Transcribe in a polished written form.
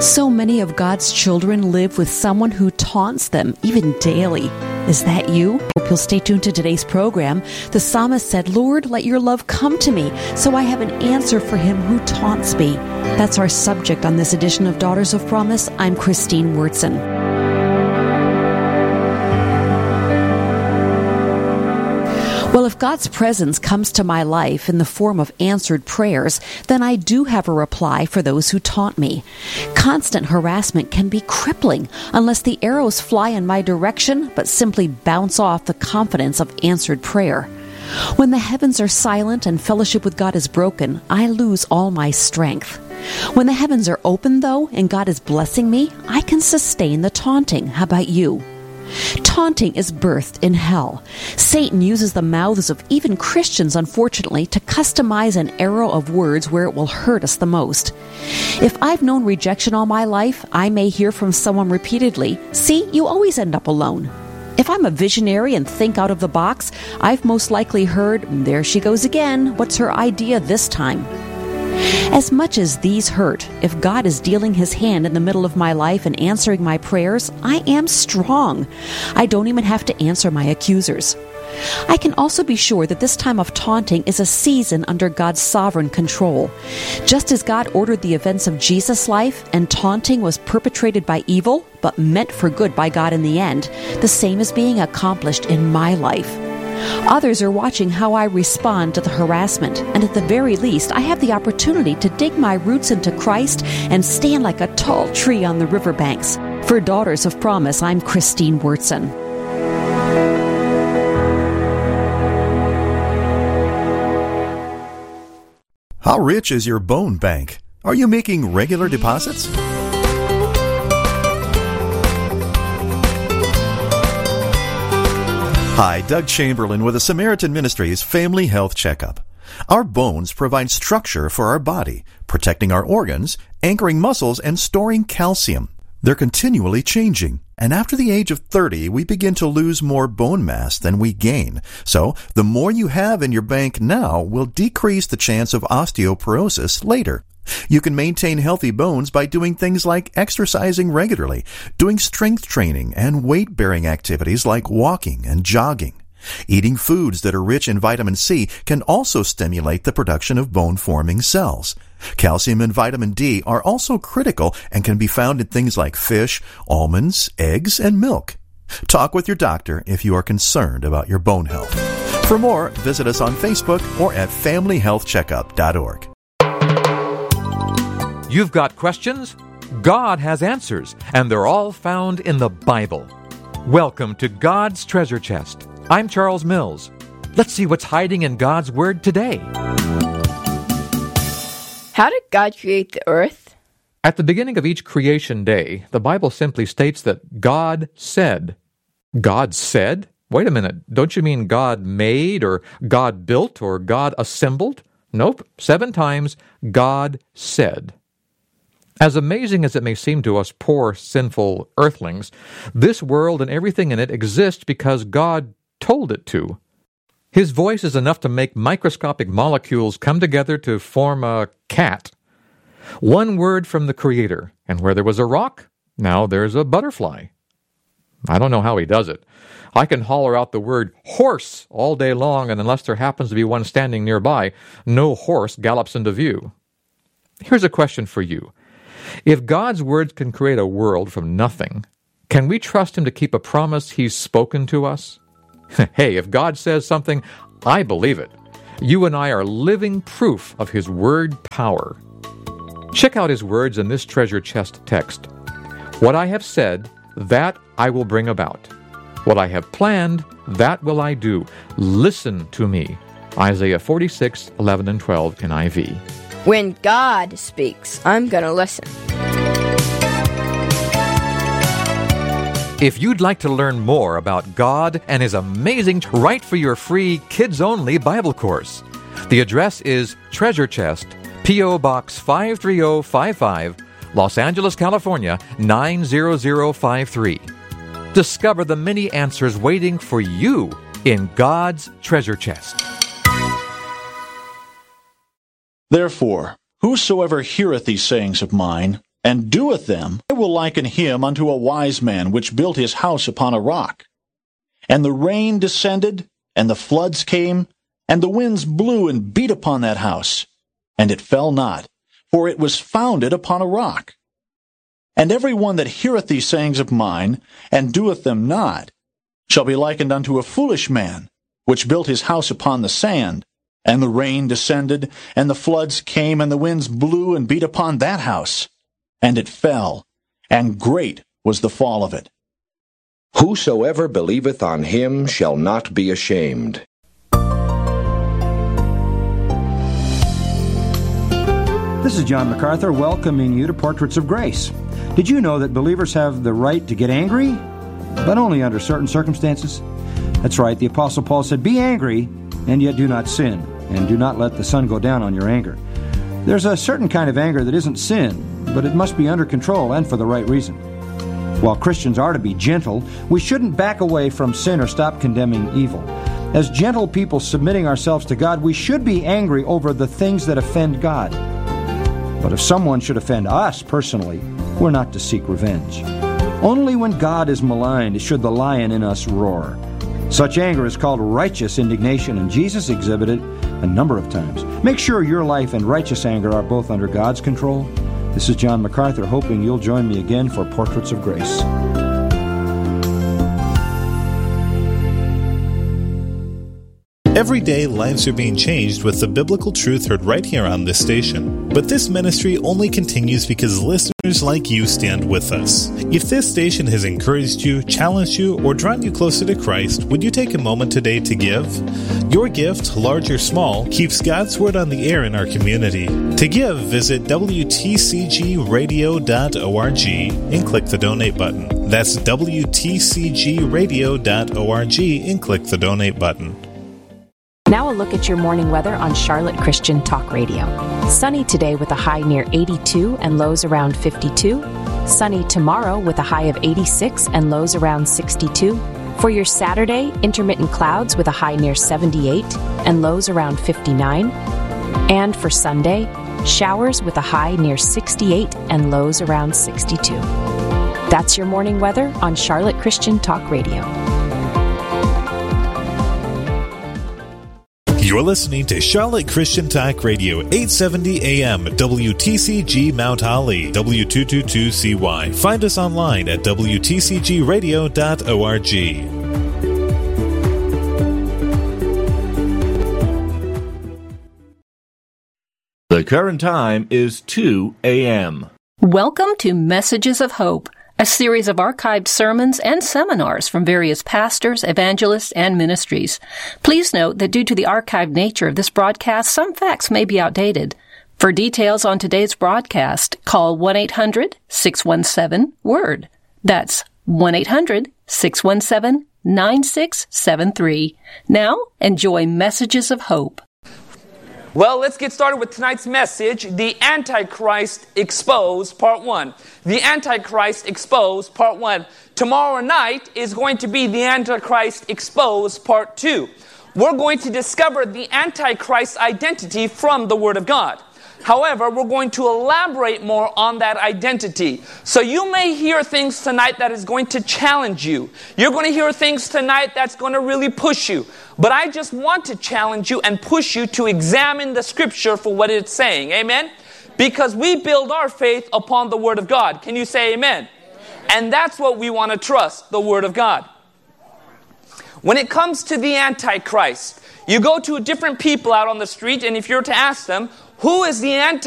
So many of God's children live with someone who taunts them, even daily. Is that you? Hope you'll stay tuned to today's program. The psalmist said, "Lord, let your love come to me, so I have an answer for him who taunts me." That's our subject on this edition of Daughters of Promise. I'm Christine Wurtson. Well, if God's presence comes to my life in the form of answered prayers, then I do have a reply for those who taunt me. Constant harassment can be crippling unless the arrows fly in my direction but simply bounce off the confidence of answered prayer. When the heavens are silent and fellowship with God is broken, I lose all my strength. When the heavens are open, though, and God is blessing me, I can sustain the taunting. How about you? Taunting is birthed in hell. Satan uses the mouths of even Christians, unfortunately, to customize an arrow of words where it will hurt us the most. If I've known rejection all my life, I may hear from someone repeatedly, "See, you always end up alone." If I'm a visionary and think out of the box, I've most likely heard, "There she goes again. What's her idea this time?" As much as these hurt, if God is dealing His hand in the middle of my life and answering my prayers, I am strong. I don't even have to answer my accusers. I can also be sure that this time of taunting is a season under God's sovereign control. Just as God ordered the events of Jesus' life and taunting was perpetrated by evil, but meant for good by God in the end, the same is being accomplished in my life. Others are watching how I respond to the harassment, and at the very least, I have the opportunity to dig my roots into Christ and stand like a tall tree on the riverbanks. For Daughters of Promise, I'm Christine Wurtson. How rich is your bone bank? Are you making regular deposits? Hi, Doug Chamberlain with the Samaritan Ministries Family Health Checkup. Our bones provide structure for our body, protecting our organs, anchoring muscles, and storing calcium. They're continually changing, and after the age of 30, we begin to lose more bone mass than we gain. So, the more you have in your bank now will decrease the chance of osteoporosis later. You can maintain healthy bones by doing things like exercising regularly, doing strength training, and weight-bearing activities like walking and jogging. Eating foods that are rich in vitamin C can also stimulate the production of bone-forming cells. Calcium and vitamin D are also critical and can be found in things like fish, almonds, eggs, and milk. Talk with your doctor if you are concerned about your bone health. For more, visit us on Facebook or at familyhealthcheckup.org. You've got questions? God has answers, and they're all found in the Bible. Welcome to God's Treasure Chest. I'm Charles Mills. Let's see what's hiding in God's Word today. How did God create the earth? At the beginning of each creation day, the Bible simply states that God said. God said? Wait a minute, don't you mean God made, or God built, or God assembled? Nope, 7 times God said. As amazing as it may seem to us poor, sinful earthlings, this world and everything in it exists because God told it to. His voice is enough to make microscopic molecules come together to form a cat. One word from the Creator, and where there was a rock, now there's a butterfly. I don't know how he does it. I can holler out the word horse all day long, and unless there happens to be one standing nearby, no horse gallops into view. Here's a question for you. If God's words can create a world from nothing, can we trust Him to keep a promise He's spoken to us? Hey, if God says something, I believe it. You and I are living proof of His word power. Check out His words in this treasure chest text. What I have said, that I will bring about. What I have planned, that will I do. Listen to me. Isaiah 46, 11 and 12 NIV. When God speaks, I'm going to listen. If you'd like to learn more about God and His amazing write for your free kids-only Bible course, the address is Treasure Chest, P.O. Box 53055, Los Angeles, California, 90053. Discover the many answers waiting for you in God's treasure chest. Therefore, whosoever heareth these sayings of mine, and doeth them, I will liken him unto a wise man which built his house upon a rock. And the rain descended, and the floods came, and the winds blew and beat upon that house, and it fell not, for it was founded upon a rock. And every one that heareth these sayings of mine, and doeth them not, shall be likened unto a foolish man, which built his house upon the sand. And the rain descended, and the floods came, and the winds blew and beat upon that house, and it fell, and great was the fall of it. Whosoever believeth on him shall not be ashamed. This is John MacArthur welcoming you to Portraits of Grace. Did you know that believers have the right to get angry? But only under certain circumstances. That's right, the Apostle Paul said, "Be angry, and yet do not sin, and do not let the sun go down on your anger." There's a certain kind of anger that isn't sin, but it must be under control and for the right reason. While Christians are to be gentle, we shouldn't back away from sin or stop condemning evil. As gentle people submitting ourselves to God, we should be angry over the things that offend God. But if someone should offend us personally, we're not to seek revenge. Only when God is maligned should the lion in us roar. Such anger is called righteous indignation, and Jesus exhibited a number of times. Make sure your life and righteous anger are both under God's control. This is John MacArthur, hoping you'll join me again for Portraits of Grace. Every day, lives are being changed with the biblical truth heard right here on this station. But this ministry only continues because listeners like you stand with us. If this station has encouraged you, challenged you, or drawn you closer to Christ, would you take a moment today to give? Your gift, large or small, keeps God's Word on the air in our community. To give, visit WTCGradio.org and click the donate button. That's WTCGradio.org and click the donate button. Now a look at your morning weather on Charlotte Christian Talk Radio. Sunny today with a high near 82 and lows around 52. Sunny tomorrow with a high of 86 and lows around 62. For your Saturday, intermittent clouds with a high near 78 and lows around 59. And for Sunday, showers with a high near 68 and lows around 62. That's your morning weather on Charlotte Christian Talk Radio. You're listening to Charlotte Christian Talk Radio, 870 AM, WTCG Mount Holly, W222CY. Find us online at WTCGradio.org. The current time is 2 a.m. Welcome to Messages of Hope, a series of archived sermons and seminars from various pastors, evangelists, and ministries. Please note that due to the archived nature of this broadcast, some facts may be outdated. For details on today's broadcast, call 1-800-617-WORD. That's 1-800-617-9673. Now, enjoy Messages of Hope. Well, let's get started with tonight's message, The Antichrist Exposed, Part 1. The Antichrist Exposed, Part 1. Tomorrow night is going to be The Antichrist Exposed, Part 2. We're going to discover the Antichrist identity from the Word of God. However, we're going to elaborate more on that identity. So you may hear things tonight that is going to challenge you. You're going to hear things tonight that's going to really push you. But I just want to challenge you and push you to examine the Scripture for what it's saying. Amen? Because we build our faith upon the Word of God. Can you say amen? And that's what we want to trust, the Word of God. When it comes to the Antichrist, you go to different people out on the street, and if you're to ask them, who is the Antichrist?